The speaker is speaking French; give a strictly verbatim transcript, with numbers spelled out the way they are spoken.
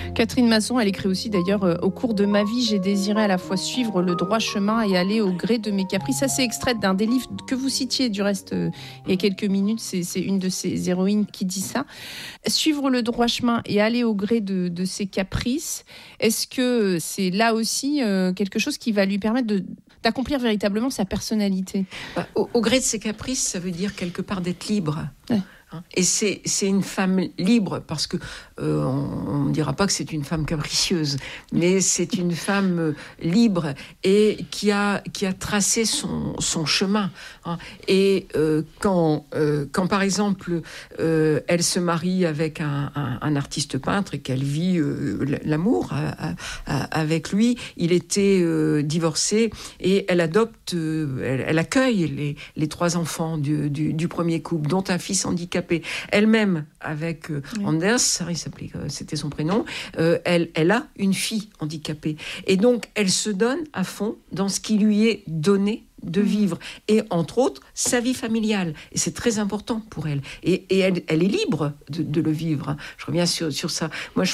Catherine Masson, elle écrit aussi d'ailleurs euh, « Au cours de ma vie, j'ai désiré à la fois suivre le droit chemin et aller au gré de mes caprices ». Ça, c'est extrait d'un des livres que vous citiez, du reste, euh, il y a quelques minutes. C'est, c'est une de ces héroïnes qui dit ça. Suivre le droit chemin et aller au gré de, de ses caprices, est-ce que c'est là aussi euh, quelque chose qui va lui permettre de, d'accomplir véritablement sa personnalité ? Bah, au, au gré de ses caprices, ça veut dire quelque part d'être libre. Ouais. Et c'est, c'est une femme libre, parce que euh, on ne dira pas que c'est une femme capricieuse, mais c'est une femme euh, libre et qui a, qui a tracé son, son chemin. Hein. Et euh, quand, euh, quand, par exemple, euh, elle se marie avec un, un, un artiste peintre et qu'elle vit euh, l'amour à, à, à, avec lui, il était euh, divorcé et elle adopte, euh, elle, elle accueille les, les trois enfants du, du, du premier couple, dont un fils handicapé. Elle-même, avec euh, oui. Anders, il s'appelait, euh, c'était son prénom, euh, elle, elle a une fille handicapée. Et donc, elle se donne à fond dans ce qui lui est donné de vivre, et entre autres, sa vie familiale. Et c'est très important pour elle. Et, et elle, elle est libre de, de le vivre. Je reviens sur, sur ça. Moi, je